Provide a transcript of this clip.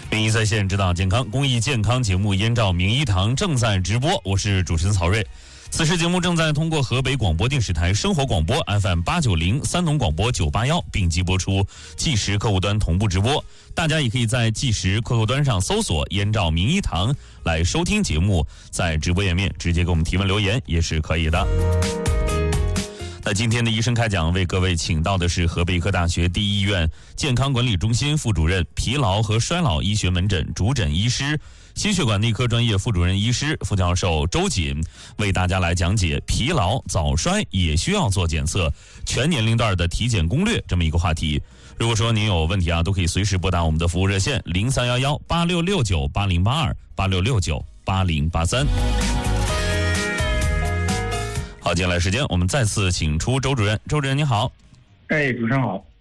名医在线指导健康公益健康节目《燕赵名医堂》正在直播，我是主持人曹睿。此时节目正在通过河北广播电视台生活广播 FM890、三农广播981并机播出，计时客户端同步直播。大家也可以在计时客户端上搜索“燕赵名医堂”来收听节目，在直播页面直接给我们提问留言也是可以的。那今天的医生开讲为各位请到的是河北医科大学第一医院健康管理中心副主任、疲劳和衰老医学门诊主诊医师、心血管内科专业副主任医师、副教授周瑾，为大家来讲解疲劳早衰也需要做检测，全年龄段的体检攻略这么一个话题。如果说您有问题都可以随时拨打我们的服务热线031186698082，86698083。好，接下来时间我们再次请出周主任。周主任您好。 主持人好。